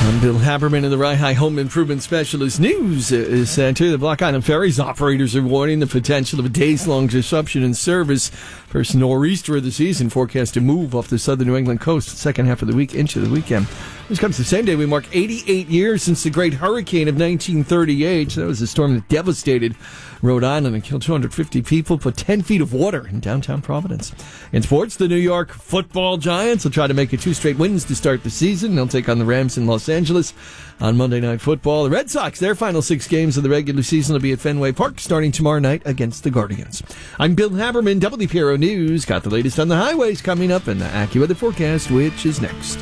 I'm Bill Haberman of the Rye Home Improvement Specialist News Center. The Block Island Ferries operators are warning the potential of a days-long disruption in service. First nor'easter of the season forecast to move off the southern New England coast the second half of the week into the weekend. This comes the same day we mark 88 years since the Great Hurricane of 1938. That was a storm that devastated Rhode Island and killed 250 people, put 10 feet of water in downtown Providence. In sports, the New York Football Giants will try to make it 2 straight wins to start the season. They'll take on the Rams in Los Angeles on Monday Night Football. The Red Sox, their final 6 games of the regular season will be at Fenway Park starting tomorrow night against the Guardians. I'm Bill Haberman, WPRO News. Got the latest on the highways coming up and the AccuWeather forecast, which is next.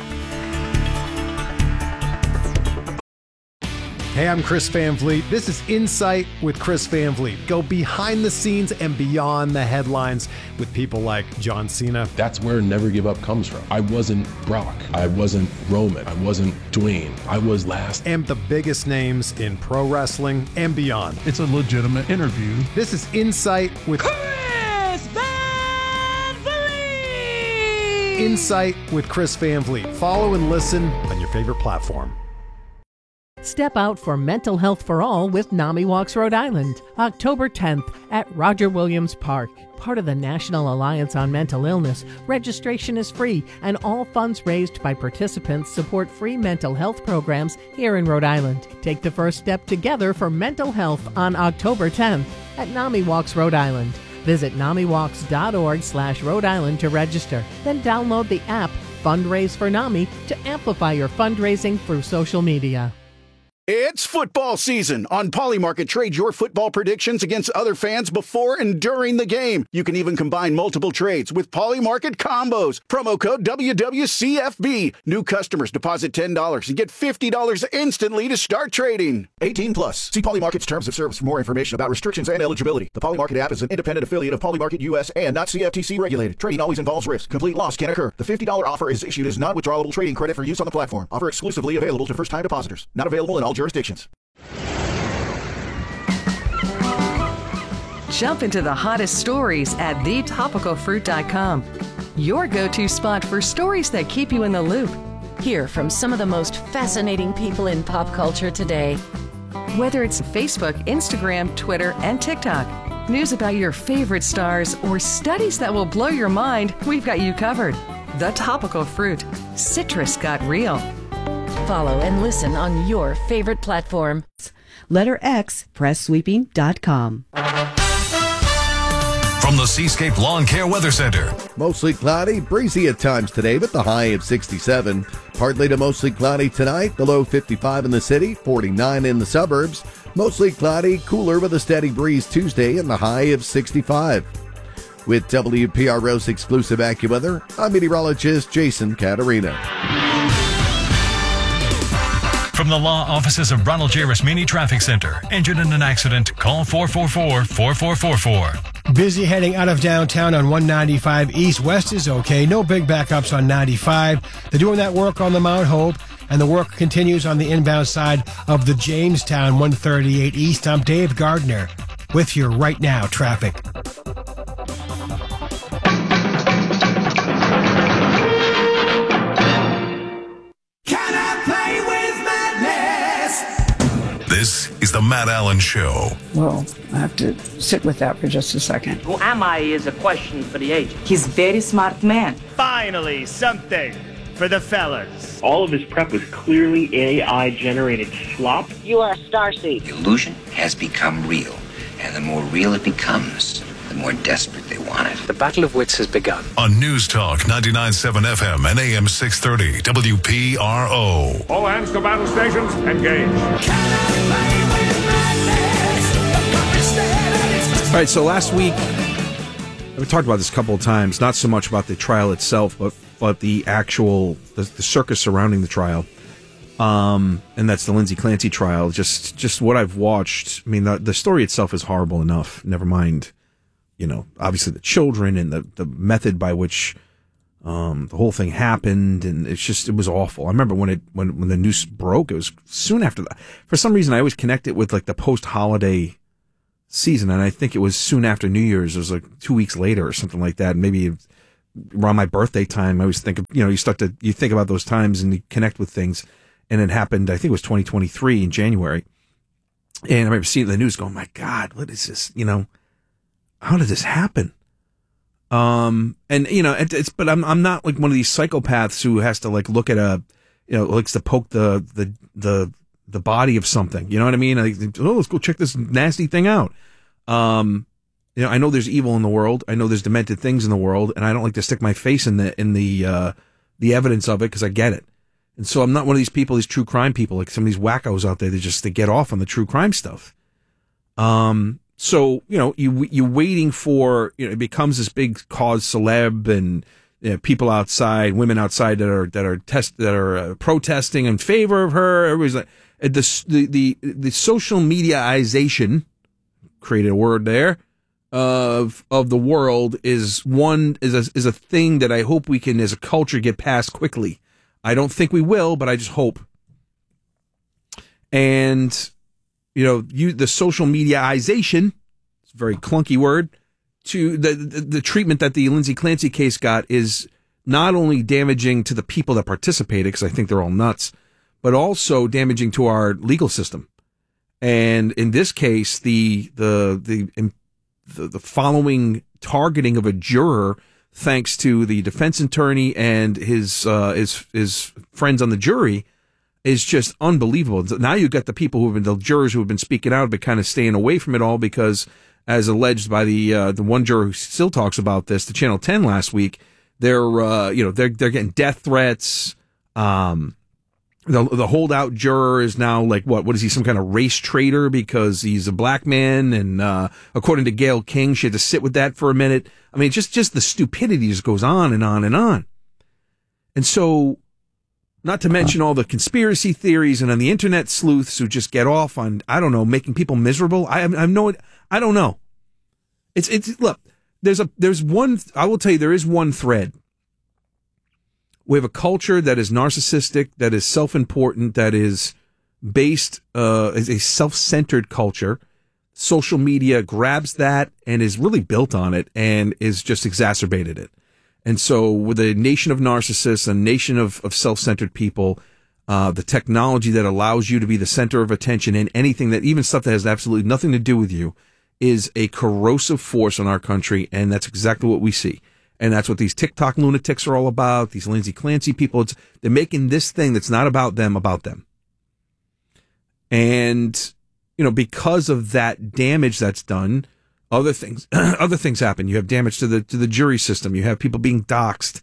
Hey, I'm Chris Van Vliet. This is Insight with Chris Van Vliet. Go behind the scenes and beyond the headlines with people like John Cena. That's where Never Give Up comes from. I wasn't Brock. I wasn't Roman. I wasn't Dwayne. I was last. And the biggest names in pro wrestling and beyond. It's a legitimate interview. This is Insight with Chris Van Vliet. Insight with Chris Van Vliet. Follow and listen on your favorite platform. Step out for Mental Health for All with NAMI Walks Rhode Island, October 10th at Roger Williams Park. Part of the National Alliance on Mental Illness, registration is free, and all funds raised by participants support free mental health programs here in Rhode Island. Take the first step together for mental health on October 10th at NAMI Walks Rhode Island. Visit NAMIWalks.org/Rhode Island to register. Then download the app Fundraise for NAMI to amplify your fundraising through social media. It's football season. On Polymarket, trade your football predictions against other fans before and during the game. You can even combine multiple trades with Polymarket combos. Promo code WWCFB. New customers deposit $10 and get $50 instantly to start trading. 18 plus. See Polymarket's terms of service for more information about restrictions and eligibility. The Polymarket app is an independent affiliate of Polymarket US and not CFTC regulated. Trading always involves risk. Complete loss can occur. The $50 offer is issued as non-withdrawable trading credit for use on the platform. Offer exclusively available to first-time depositors. Not available in all jurisdictions. Jump into the hottest stories at thetopicalfruit.com. Your go-to spot for stories that keep you in the loop. Hear from some of the most fascinating people in pop culture today. Whether it's Facebook, Instagram, Twitter, and TikTok, news about your favorite stars, or studies that will blow your mind, we've got you covered. The Topical Fruit. Citrus got real. Follow and listen on your favorite platform. Letter X, PressSweeping.com. From the Seascape Lawn Care Weather Center. Mostly cloudy, breezy at times today, but the high of 67. Partly to mostly cloudy tonight, the low 55 in the city, 49 in the suburbs. Mostly cloudy, cooler with a steady breeze Tuesday and the high of 65. With WPRO's exclusive AccuWeather, I'm meteorologist Jason Caterina. From the law offices of Ronald J. Rasmini Traffic Center. Injured in an accident? Call 444-4444. Busy heading out of downtown on 195 East. West is okay. No big backups on 95. They're doing that work on the Mount Hope, and the work continues on the inbound side of the Jamestown 138 East. I'm Dave Gardner with your Right Now traffic. This is the Matt Allen Show. Well, I have to sit with that for just a second. Who am I is a question for the agent. He's a very smart man. Finally, something for the fellas. All of his prep was clearly AI-generated slop. You are a starseed. The illusion has become real, and the more real it becomes, the more desperate they want it. The battle of wits has begun. On News Talk 99.7 FM and AM 630 WPRO. All hands to battle stations, engage. All right, so last week, we talked about this a couple of times, not so much about the trial itself, but the actual, the circus surrounding the trial. And that's the Lindsay Clancy trial. Just what I've watched. I mean, the story itself is horrible enough. Never mind, obviously the children and the method by which the whole thing happened, and it was awful. I remember when the news broke, it was soon after that. For some reason, I always connect it with like the post-holiday season, and I think it was soon after New Year's. It was like 2 weeks later or something like that. Maybe around my birthday time, I always think of, you think about those times and you connect with things. and it happened, I think it was 2023 in January. And I remember seeing the news going, my God, what is this? How did this happen? And but I'm not like one of these psychopaths who has to like look at likes to poke the body of something. You know what I mean? Let's go check this nasty thing out. I know there's evil in the world. I know there's demented things in the world, and I don't like to stick my face in the evidence of it because I get it. And so I'm not one of these people, these true crime people, like some of these wackos out there that they get off on the true crime stuff. So, you're waiting for, it becomes this big cause celeb and people outside, women outside that are protesting in favor of her. Everybody's like, the social mediaization, created a word there, of the world is a thing that I hope we can, as a culture, get past quickly. I don't think we will, but I just hope. And, the social mediaization, it's a very clunky word, to the treatment that the Lindsay Clancy case got is not only damaging to the people that participated, because I think they're all nuts, but also damaging to our legal system. And in this case, the following targeting of a juror, thanks to the defense attorney and his friends on the jury, is just unbelievable. Now you've got the jurors who have been speaking out, but kind of staying away from it all because, as alleged by the one juror who still talks about this, to Channel 10 last week, they're getting death threats. The holdout juror is now like, what is he, some kind of race traitor because he's a black man? And according to Gayle King, she had to sit with that for a minute. I mean, just the stupidity just goes on and on and on. And so, not to mention all the conspiracy theories and on the internet sleuths who just get off on, I don't know, making people miserable. I don't know. Look, I will tell you, there is one thread. We have a culture that is narcissistic, that is self-important, that is based as a self-centered culture. Social media grabs that and is really built on it and is just exacerbated it. And so with a nation of narcissists, a nation of self-centered people, the technology that allows you to be the center of attention in anything that, even stuff that has absolutely nothing to do with you, is a corrosive force in our country. And that's exactly what we see. And that's what these TikTok lunatics are all about. These Lindsay Clancy people, they're making this thing that's not about them, about them. And, because of that damage that's done, other things happen. You have damage to the jury system. You have people being doxxed,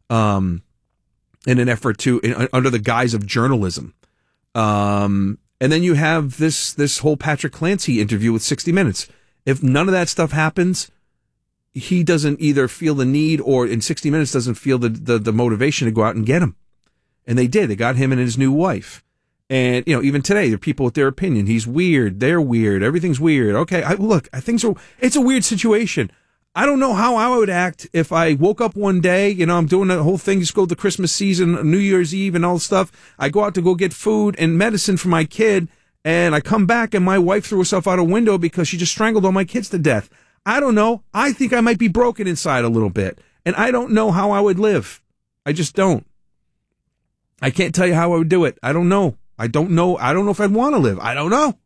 in an effort under the guise of journalism. And then you have this whole Patrick Clancy interview with 60 Minutes. If none of that stuff happens, he doesn't either feel the need, or in 60 Minutes doesn't feel the motivation to go out and get him. And they did. They got him and his new wife. And, even today, there are people with their opinion. He's weird. They're weird. Everything's weird. Okay. It's a weird situation. I don't know how I would act if I woke up one day, I'm doing the whole thing, just go to the Christmas season, New Year's Eve and all this stuff. I go out to go get food and medicine for my kid, and I come back and my wife threw herself out a window because she just strangled all my kids to death. I don't know. I think I might be broken inside a little bit, and I don't know how I would live. I just don't. I can't tell you how I would do it. I don't know. I don't know. I don't know if I'd want to live. I don't know.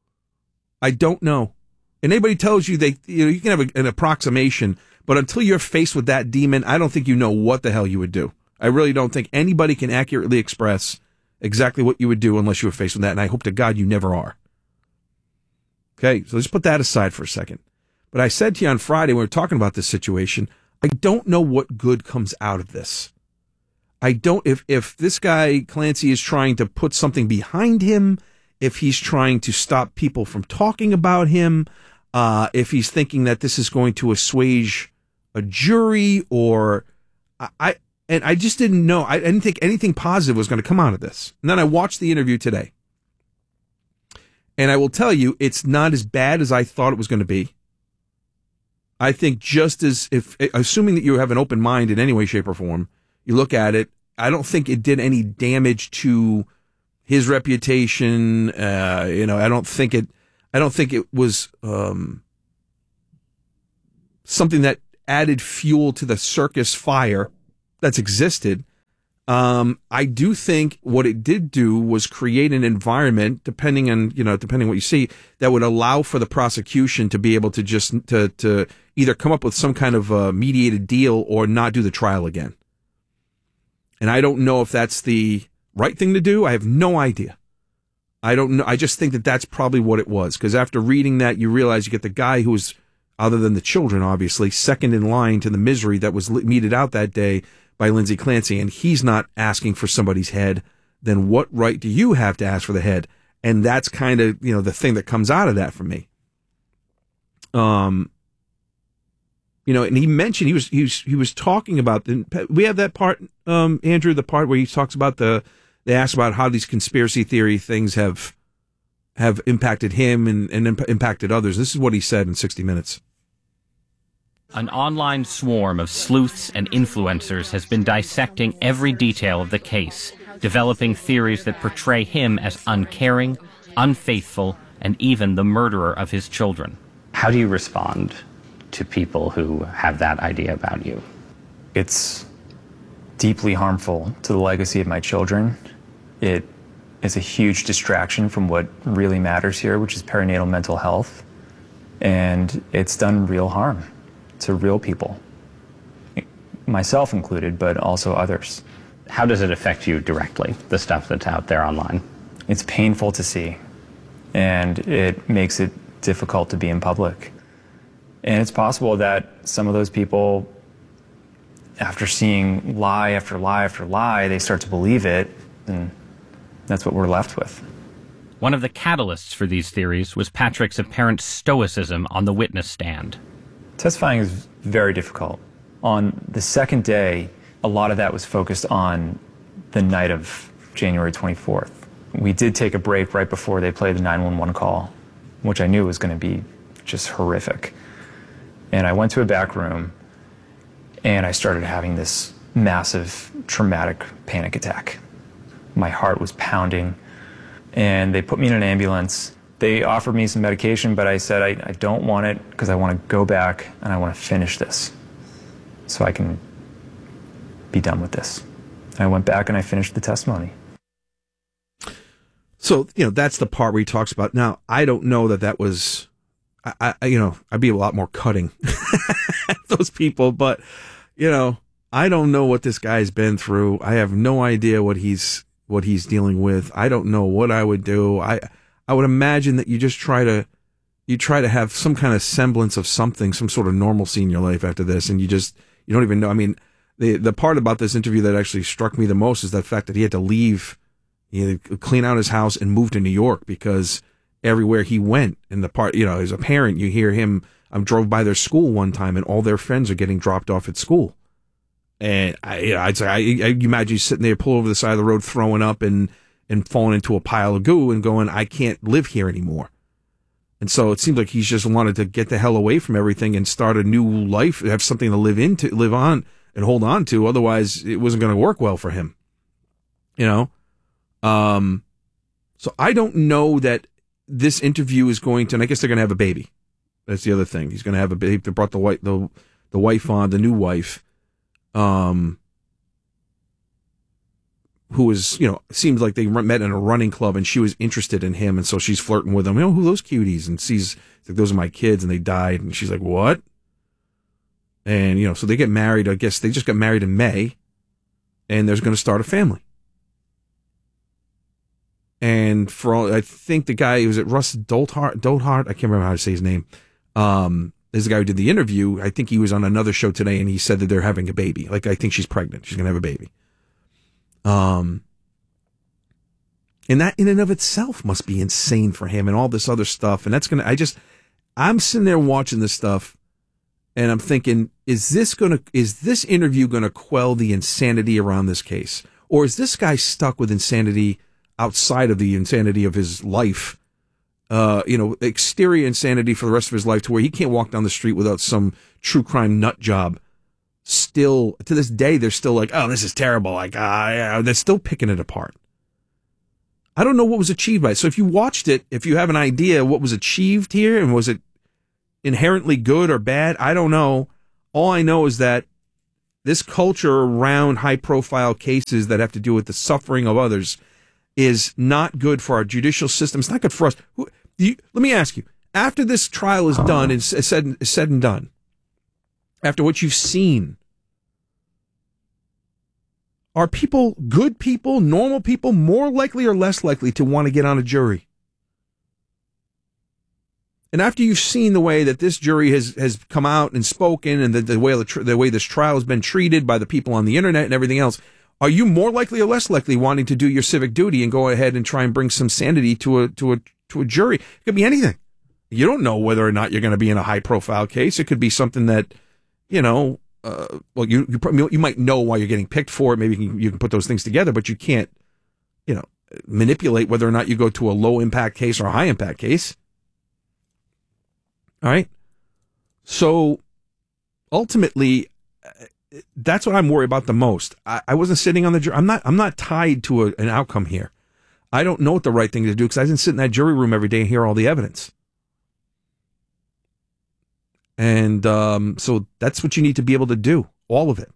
And anybody tells you you can have an approximation, but until you're faced with that demon, I don't think you know what the hell you would do. I really don't think anybody can accurately express exactly what you would do unless you were faced with that, and I hope to God you never are. Okay, so let's put that aside for a second. But I said to you on Friday when we were talking about this situation, I don't know what good comes out of this. If this guy Clancy is trying to put something behind him, if he's trying to stop people from talking about him, if he's thinking that this is going to assuage a jury, or I just didn't know. I didn't think anything positive was going to come out of this. And then I watched the interview today, and I will tell you, it's not as bad as I thought it was going to be. I think assuming that you have an open mind in any way, shape, or form, you look at it, I don't think it did any damage to his reputation. I don't think it was something that added fuel to the circus fire that's existed. I do think what it did do was create an environment, depending on what you see, that would allow for the prosecution to be able to just to either come up with some kind of mediated deal or not do the trial again. And I don't know if that's the right thing to do. I have no idea. I don't know. I just think that that's probably what it was, because after reading that, you realize you get the guy who was, other than the children, obviously, second in line to the misery that was meted out that day by Lindsay Clancy, and he's not asking for somebody's head. Then what right do you have to ask for the head? And that's kind of, the thing that comes out of that for me. And he mentioned he was talking about we have that part, Andrew, the part where he talks about they asked about how these conspiracy theory things have impacted him and impacted others. This is what he said in 60 Minutes. An online swarm of sleuths and influencers has been dissecting every detail of the case, developing theories that portray him as uncaring, unfaithful, and even the murderer of his children. How do you respond to people who have that idea about you? It's deeply harmful to the legacy of my children. It is a huge distraction from what really matters here, which is perinatal mental health. And it's done real harm to real people, myself included, but also others. How does it affect you directly, the stuff that's out there online? It's painful to see, and it makes it difficult to be in public. And it's possible that some of those people, after seeing lie after lie after lie, they start to believe it, and that's what we're left with. One of the catalysts for these theories was Patrick's apparent stoicism on the witness stand. Testifying is very difficult. On the second day, a lot of that was focused on the night of January 24th. We did take a break right before they played the 911 call, which I knew was going to be just horrific. And I went to a back room, and I started having this massive traumatic panic attack. My heart was pounding, and they put me in an ambulance. They offered me some medication, but I said I don't want it because I want to go back and I want to finish this so I can be done with this. I went back and I finished the testimony. So, that's the part where he talks about, now, I don't know that was, I'd be a lot more cutting at those people, but, I don't know what this guy's been through. I have no idea what he's dealing with. I don't know what I would do. I would imagine that you just try to have some kind of semblance of something, some sort of normalcy in your life after this, and you don't even know. I mean, the part about this interview that actually struck me the most is the fact that he had to leave, clean out his house and move to New York because everywhere he went, and the part, as a parent, you hear him, I drove by their school one time and all their friends are getting dropped off at school. And I imagine you sitting there, pull over the side of the road, throwing up and falling into a pile of goo and going, I can't live here anymore. And so it seems like he's just wanted to get the hell away from everything and start a new life, have something to live on and hold on to. Otherwise, it wasn't going to work well for him. So I don't know that this interview is going to, and I guess they're going to have a baby. That's the other thing. He's going to have a baby. They brought the wife on, the new wife. Who was, seems like they met in a running club and she was interested in him. And so she's flirting with him. Who are those cuties? And she's like, those are my kids and they died. And she's like, what? And, so they get married. I guess they just got married in May and they're going to start a family. And I think the guy, was it Russ Dolhart? I can't remember how to say his name. There's the guy who did the interview. I think he was on another show today and he said that they're having a baby. Like, I think she's pregnant. She's going to have a baby. And that in and of itself must be insane for him and all this other stuff. And that's I'm sitting there watching this stuff and I'm thinking, is this interview going to quell the insanity around this case? Or is this guy stuck with insanity outside of the insanity of his life? Exterior insanity for the rest of his life to where he can't walk down the street without some true crime nut job. Still, to this day, they're still like, oh, this is terrible. Like, they're still picking it apart. I don't know what was achieved by it. So if you watched it, if you have an idea what was achieved here and was it inherently good or bad, I don't know. All I know is that This culture around high-profile cases that have to do with the suffering of others is not good for our judicial system. It's not good for us. Let me ask you, after this trial is done and said and done, after what you've seen, are people, good people, normal people, more likely or less likely to want to get on a jury? And after you've seen the way that this jury has come out and spoken, and the way this trial has been treated by the people on the internet and everything else, are you more likely or less likely wanting to do your civic duty and go ahead and try and bring some sanity to a jury? It could be anything. You don't know whether or not you're going to be in a high profile case. It could be something that, you might know why you're getting picked for it. Maybe you can put those things together, but you can't, manipulate whether or not you go to a low impact case or a high impact case. All right. So ultimately, that's what I'm worried about the most. I wasn't sitting on the jury. I'm not tied to an outcome here. I don't know what the right thing to do because I didn't sit in that jury room every day and hear all the evidence. And so that's what you need to be able to do, all of it.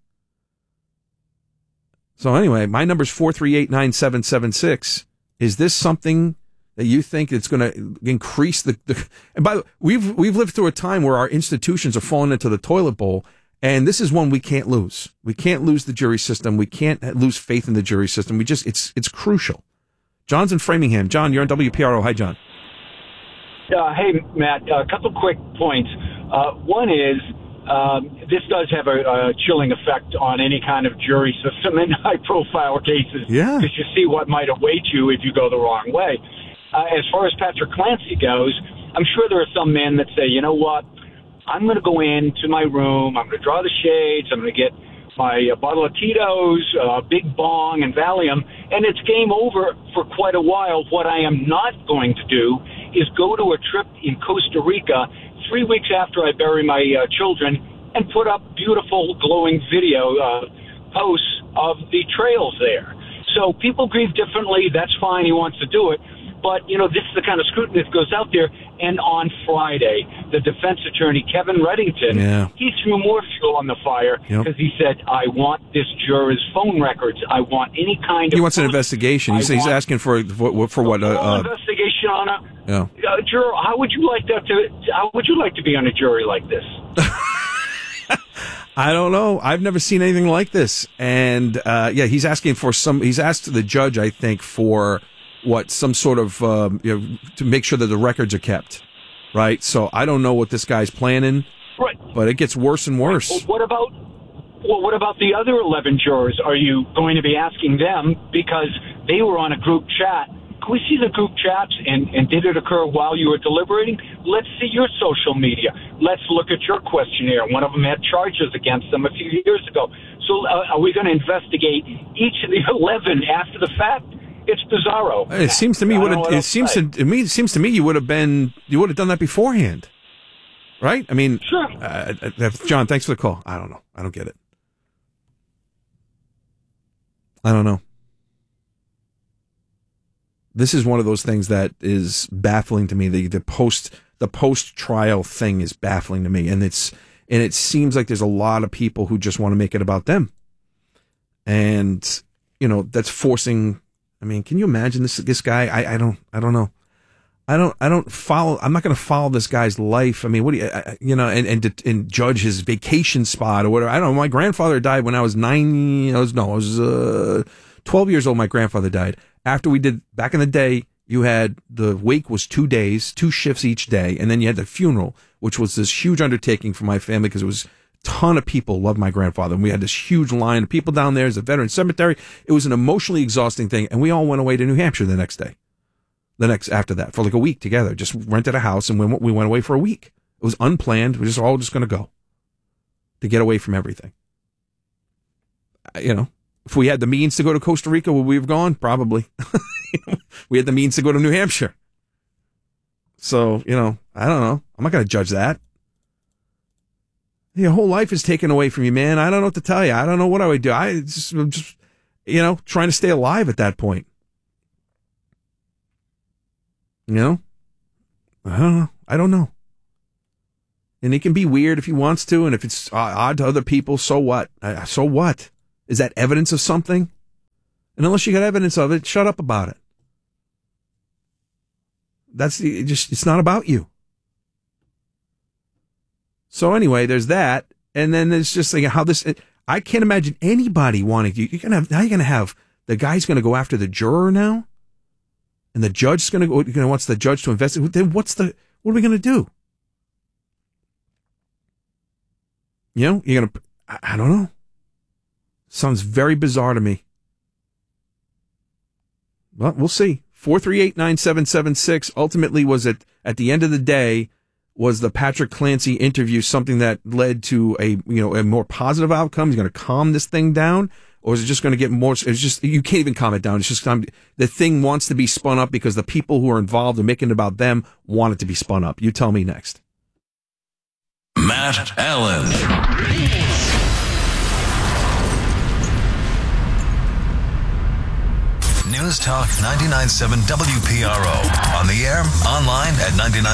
So anyway, my number is 438-9776. Is this something that you think it's going to increase the and by the way, we've lived through a time where our institutions are falling into the toilet bowl, and this is one we can't lose. We can't lose the jury system. We can't lose faith in the jury system. It's crucial. John's in Framingham. John, you're on WPRO. Hi, John. Hey, Matt, a couple quick points. One is this does have a chilling effect on any kind of jury system in high-profile cases. Yeah. Because you see what might await you if you go the wrong way. As far as Patrick Clancy goes, I'm sure there are some men that say, you know what, I'm going to go into my room, I'm going to draw the shades, I'm going to get my bottle of Tito's, Big Bong, and Valium, and it's game over for quite a while. What I am not going to do is go to a trip in Costa Rica 3 weeks after I bury my children and put up beautiful glowing video posts of the trails there. So people grieve differently. That's fine. He wants to do it. But, this is the kind of scrutiny that goes out there. And on Friday, the defense attorney, Kevin Reddington, he threw more fuel on the fire because he said, I want this juror's phone records. I want any kind of... He wants an investigation. He's asking for what? Investigation on a juror. How would you like to be on a jury like this? I don't know. I've never seen anything like this. And, he's asking for he's asked the judge, I think, for... some sort of, to make sure that the records are kept, right? So I don't know what this guy's planning, right? But it gets worse and worse. Well, what about the other 11 jurors? Are you going to be asking them because they were on a group chat? Can we see the group chats and did it occur while you were deliberating? Let's see your social media. Let's look at your questionnaire. One of them had charges against them a few years ago. So are we going to investigate each of the 11 after the fact? It's bizarro. It seems to me you would have done that beforehand, right? I mean, sure. John, thanks for the call. I don't know. I don't get it. I don't know. This is one of those things that is baffling to me. The post trial thing is baffling to me, and it seems like there's a lot of people who just want to make it about them, and that's forcing. I mean, can you imagine this guy? I don't know. I don't follow. I'm not going to follow this guy's life. I mean, what do you and judge his vacation spot or whatever. I don't know. My grandfather died when I was 12 years old. My grandfather died after we did back in the day. You had the wake was 2 days, 2 shifts each day, and then you had the funeral, which was this huge undertaking for my family because it was. Ton of people loved my grandfather, and we had this huge line of people down there. It's a veteran cemetery. It was an emotionally exhausting thing, and we all went away to New Hampshire the next day. After that, for like a week together, just rented a house, and we went away for a week. It was unplanned. We're just all going to go to get away from everything. If we had the means to go to Costa Rica, would we have gone? Probably. We had the means to go to New Hampshire. So, I don't know. I'm not going to judge that. Your whole life is taken away from you, man. I don't know what to tell you. I don't know what I would do. I'm just trying to stay alive at that point. I don't know. And he can be weird if he wants to, and if it's odd to other people, so what? So what? Is that evidence of something? And unless you got evidence of it, shut up about it. It's not about you. So anyway, there's that. And then there's just like how this, I can't imagine anybody wanting to, you're going to have the guy's going to go after the juror now. And the judge's going to wants the judge to investigate. Then what are we going to do? You know, you're going to, I don't know. Sounds very bizarre to me. Well, we'll see. 438-9776 ultimately was at the end of the day, was the Patrick Clancy interview something that led to a more positive outcome? He's going to calm this thing down, or is it just going to get more? It's just, you can't even calm it down. It's just the thing wants to be spun up because the people who are involved in making it about them want it to be spun up. You tell me next. Matt Allen. News Talk 99.7 WPRO. On the air, online at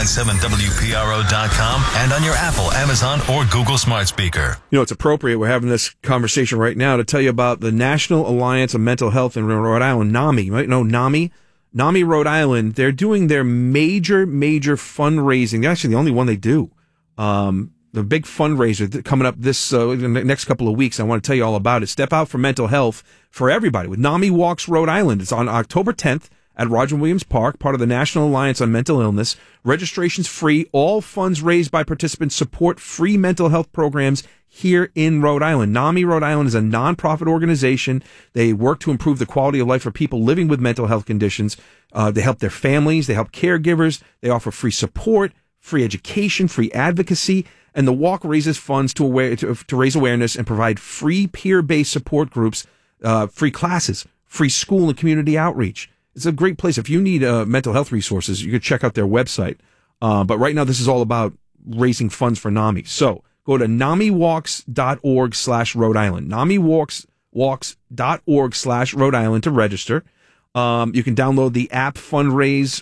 997WPRO.com, and on your Apple, Amazon, or Google Smart Speaker. You know, it's appropriate. We're having this conversation right now to tell you about the National Alliance of Mental Health in Rhode Island, NAMI. Right? No, NAMI. NAMI Rhode Island, they're doing their major fundraising. They're actually the only one they do. The big fundraiser coming up this in the next couple of weeks. I want to tell you all about it. Step out for mental health for everybody with NAMI Walks Rhode Island. It's on October 10th at Roger Williams Park, part of the National Alliance on Mental Illness. Registration's free. All funds raised by participants support free mental health programs here in Rhode Island. NAMI Rhode Island is a nonprofit organization. They work to improve the quality of life for people living with mental health conditions. They help their families. They help caregivers. They offer free support, free education, free advocacy. And the walk raises funds to raise awareness and provide free peer-based support groups, free classes, free school and community outreach. It's a great place. If you need mental health resources, you can check out their website. But right now, this is all about raising funds for NAMI. So go to NAMIWalks.org/Rhode Island. NAMIWalks.org/Rhode Island to register. You can download the app Fundraise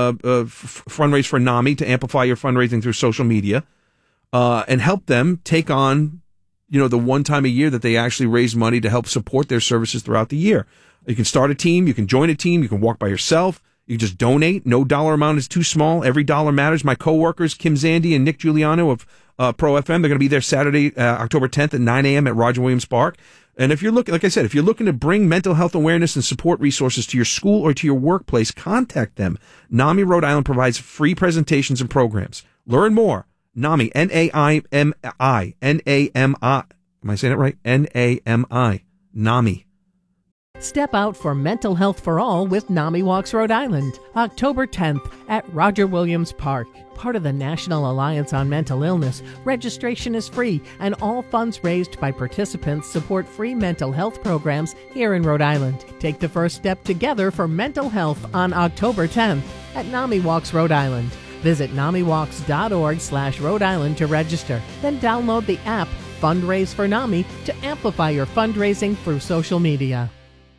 for NAMI to amplify your fundraising through social media. And help them take on, the one time a year that they actually raise money to help support their services throughout the year. You can start a team, you can join a team, you can walk by yourself, you can just donate. No dollar amount is too small. Every dollar matters. My coworkers, Kim Zandi and Nick Giuliano of Pro FM, they're going to be there Saturday, October 10th at 9 a.m. at Roger Williams Park. And if you're looking, like I said, if you're looking to bring mental health awareness and support resources to your school or to your workplace, contact them. NAMI Rhode Island provides free presentations and programs. Learn more. NAMI, N-A-I-M-I, N-A-M-I. Am I saying it right? N-A-M-I, NAMI. Step out for mental health for all with NAMI Walks Rhode Island, October 10th at Roger Williams Park. Part of the National Alliance on Mental Illness, registration is free, and all funds raised by participants support free mental health programs here in Rhode Island. Take the first step together for mental health on October 10th at NAMI Walks Rhode Island. Visit NAMIWalks.org/Rhode Island to register. Then download the app Fundraise for NAMI to amplify your fundraising through social media.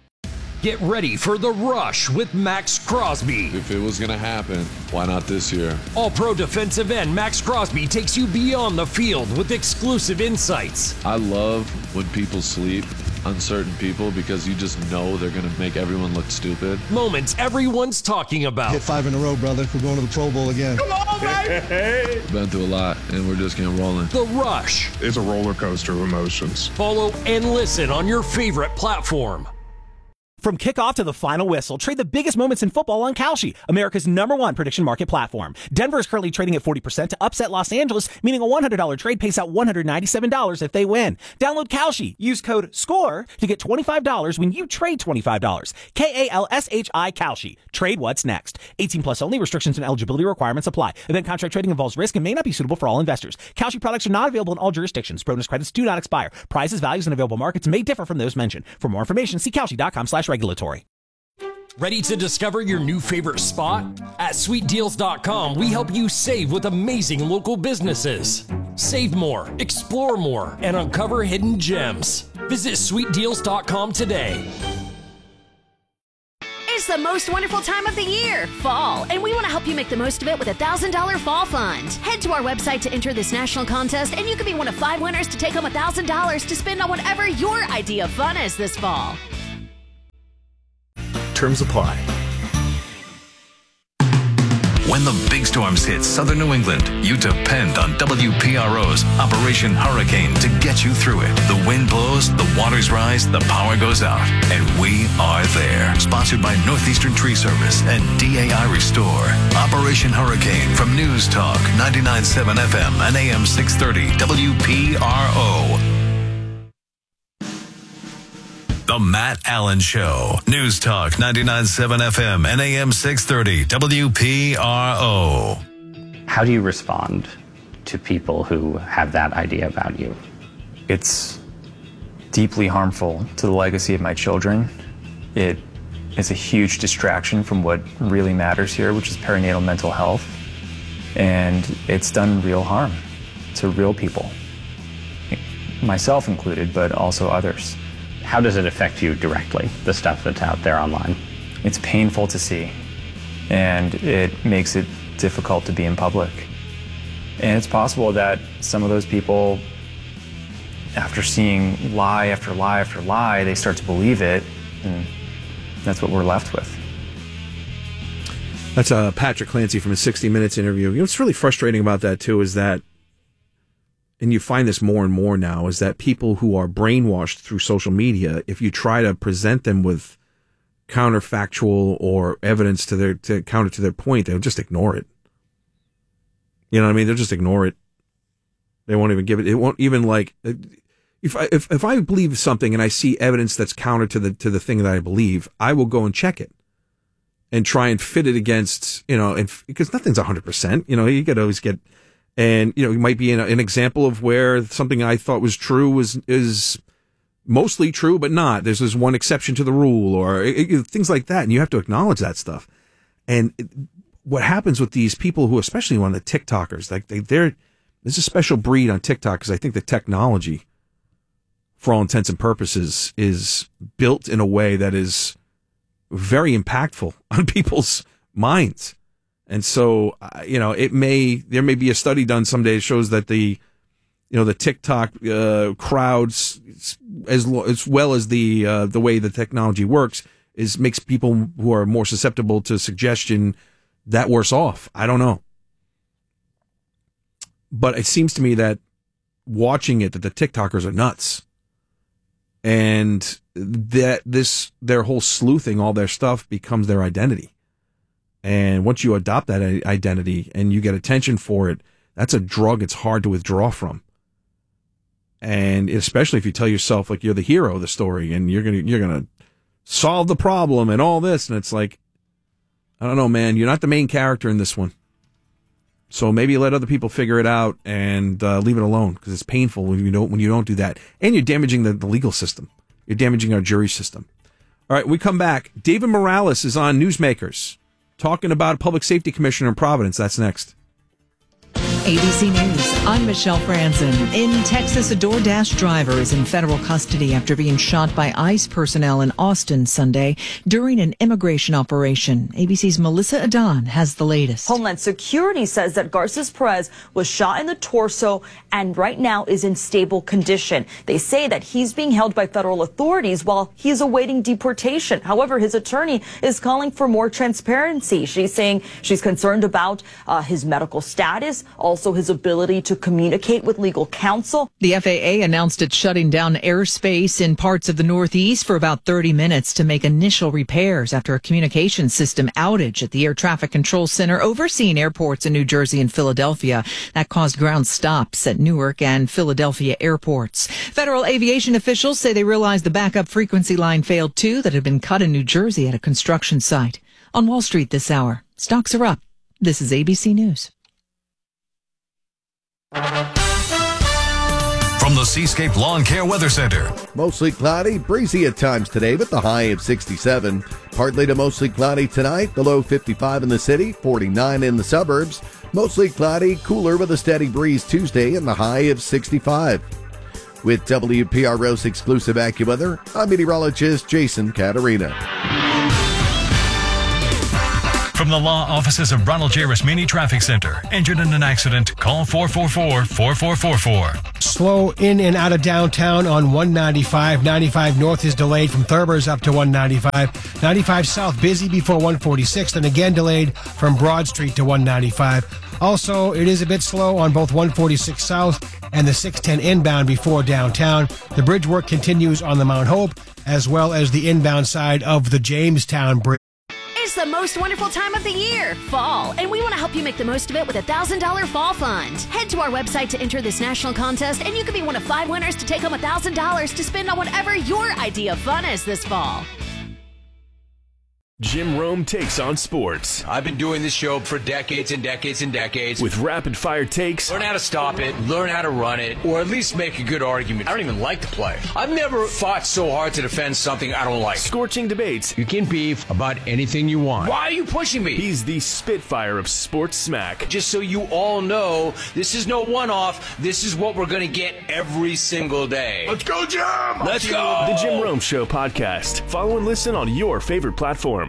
Get ready for The Rush with Max Crosby. If it was going to happen, why not this year? All-pro defensive end Max Crosby takes you beyond the field with exclusive insights. I love when people sleep, uncertain people, because you just know they're going to make everyone look stupid. Moments everyone's talking about. Hit 5 in a row, brother. We're going to the Pro Bowl again. Come on, baby! Been through a lot, and we're just getting rolling. The Rush. It's a roller coaster of emotions. Follow and listen on your favorite platform. From kickoff to the final whistle, trade the biggest moments in football on Kalshi, America's #1 prediction market platform. Denver is currently trading at 40% to upset Los Angeles, meaning a $100 trade pays out $197 if they win. Download Kalshi. Use code SCORE to get $25 when you trade $25. Kalshi, Kalshi. Trade what's next. 18 plus only. Restrictions and eligibility requirements apply. Event contract trading involves risk and may not be suitable for all investors. Kalshi products are not available in all jurisdictions. Bonus credits do not expire. Prices, values, and available markets may differ from those mentioned. For more information, see Kalshi.com/regulatory. Ready to discover your new favorite spot? At SweetDeals.com, we help you save with amazing local businesses. Save more, explore more, and uncover hidden gems. Visit SweetDeals.com today. is the most wonderful time of the year, fall, and we want to help you make the most of it with a $1,000 fall fund. Head to our website to enter this national contest, and you could be one of 5 winners to take home $1,000 to spend on whatever your idea of fun is this fall. Terms apply. When the big storms hit southern New England, you depend on WPRO's Operation Hurricane to get you through it. The wind blows, the waters rise, the power goes out, and we are there. Sponsored by Northeastern Tree Service and DAI Restore. Operation Hurricane from News Talk 99.7 FM and AM 630 WPRO. The Matt Allen Show. News Talk 99.7 FM and AM 630 WPRO. How do you respond to people who have that idea about you? It's deeply harmful to the legacy of my children. It is a huge distraction from what really matters here, which is perinatal mental health. And it's done real harm to real people, myself included, but also others. How does it affect you directly, the stuff that's out there online? It's painful to see, and it makes it difficult to be in public. And it's possible that some of those people, after seeing lie after lie after lie, they start to believe it, and that's what we're left with. That's Patrick Clancy from a 60 Minutes interview. You know, what's really frustrating about that, too, is that, and you find this more and more now, is that people who are brainwashed through social media, if you try to present them with counterfactual or evidence to counter to their point, they'll just ignore it. You know what I mean? They'll just ignore it. They won't even give it. It won't even like, if I believe something and I see evidence that's counter to the thing that I believe, I will go and check it and try and fit it against, you know, and because nothing's 100%, you know, you could always get. And, you know, you might be in an example of where something I thought was true is mostly true, but not. There's this one exception to the rule or things like that. And you have to acknowledge that stuff. And what happens with these people who, especially one of the TikTokers, like there's a special breed on TikTok because I think the technology, for all intents and purposes, is built in a way that is very impactful on people's minds. And so, you know, there may be a study done someday that shows that the TikTok crowds, as well as the way the technology works, makes people who are more susceptible to suggestion that worse off. I don't know, but it seems to me that watching it, that the TikTokers are nuts, and that their whole sleuthing, all their stuff becomes their identity. And once you adopt that identity and you get attention for it, that's a drug it's hard to withdraw from. And especially if you tell yourself like you're the hero of the story and you're gonna solve the problem and all this, and it's like, I don't know, man, you're not the main character in this one. So maybe let other people figure it out and leave it alone, because it's painful when you don't do that, and you're damaging the legal system. You're damaging our jury system. All right, we come back. David Morales is on Newsmakers, talking about a public safety commissioner in Providence. That's next. ABC News, I'm Michelle Franzen. In Texas, a DoorDash driver is in federal custody after being shot by ICE personnel in Austin Sunday during an immigration operation. ABC's Melissa Adan has the latest. Homeland Security says that Garces Perez was shot in the torso and right now is in stable condition. They say that he's being held by federal authorities while he is awaiting deportation. However, his attorney is calling for more transparency. She's saying she's concerned about his medical status, also his ability to communicate with legal counsel. The FAA announced it's shutting down airspace in parts of the Northeast for about 30 minutes to make initial repairs after a communication system outage at the Air Traffic Control Center overseeing airports in New Jersey and Philadelphia. That caused ground stops at Newark and Philadelphia airports. Federal aviation officials say they realized the backup frequency line failed too that had been cut in New Jersey at a construction site. On Wall Street this hour, stocks are up. This is ABC News. From the Seascape Lawn Care Weather Center. Mostly cloudy, breezy at times today, but the high of 67. Partly to mostly cloudy tonight, the low 55 in the city, 49 in the suburbs. Mostly cloudy, cooler with a steady breeze Tuesday and the high of 65. With WPRO's exclusive AccuWeather, I'm meteorologist Jason Caterina. From the law offices of Ronald J. Rasmini Traffic Center. Injured in an accident? Call 444-4444. Slow in and out of downtown on 195. 95 north is delayed from Thurber's up to 195. 95 south busy before 146, and again delayed from Broad Street to 195. Also, it is a bit slow on both 146 south and the 610 inbound before downtown. The bridge work continues on the Mount Hope, as well as the inbound side of the Jamestown Bridge. It's the most wonderful time of the year, fall, and we want to help you make the most of it with a $1,000 fall fund. Head to our website to enter this national contest, and you could be one of 5 winners to take home $1,000 to spend on whatever your idea of fun is this fall. Jim Rome takes on sports. I've been doing this show for decades and decades and decades. With rapid-fire takes. Learn how to stop it, learn how to run it, or at least make a good argument. I don't even like to play. I've never fought so hard to defend something I don't like. Scorching debates. You can beef about anything you want. Why are you pushing me? He's the Spitfire of sports smack. Just so you all know, this is no one-off. This is what we're going to get every single day. Let's go, Jim! Let's go! The Jim Rome Show podcast. Follow and listen on your favorite platform.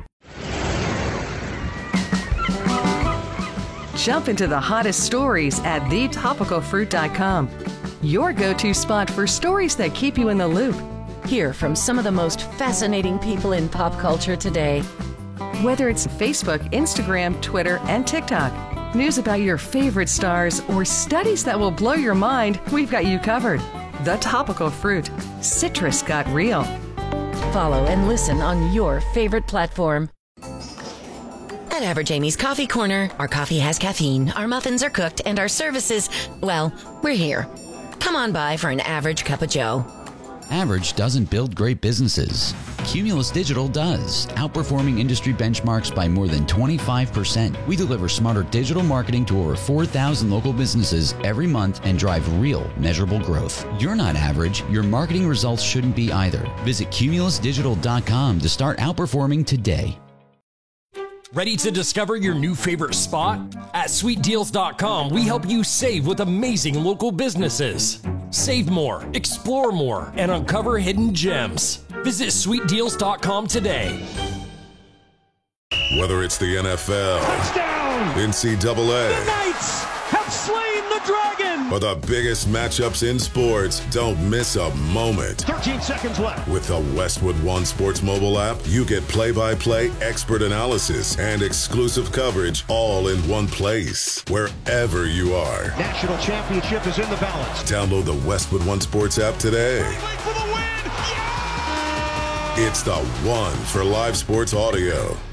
Jump into the hottest stories at thetopicalfruit.com. Your go-to spot for stories that keep you in the loop. Hear from some of the most fascinating people in pop culture today. Whether it's Facebook, Instagram, Twitter, and TikTok, news about your favorite stars, or studies that will blow your mind, we've got you covered. The Topical Fruit. Citrus got real. Follow and listen on your favorite platform. At Average Amy's Coffee Corner, our coffee has caffeine, our muffins are cooked, and our services, well, we're here. Come on by for an average cup of joe. Average doesn't build great businesses. Cumulus Digital does, outperforming industry benchmarks by more than 25%. We deliver smarter digital marketing to over 4,000 local businesses every month and drive real, measurable growth. You're not average. Your marketing results shouldn't be either. Visit cumulusdigital.com to start outperforming today. Ready to discover your new favorite spot? At sweetdeals.com, we help you save with amazing local businesses. Save more, explore more, and uncover hidden gems. Visit sweetdeals.com today. Whether it's the NFL, touchdown, NCAA, the Knights have slain the dragon, or the biggest matchups in sports, don't miss a moment. 13 seconds left. With the Westwood One Sports mobile app, you get play-by-play, expert analysis, and exclusive coverage all in one place, wherever you are. National championship is in the balance. Download the Westwood One Sports app today. For the win. Yeah! It's the one for live sports audio.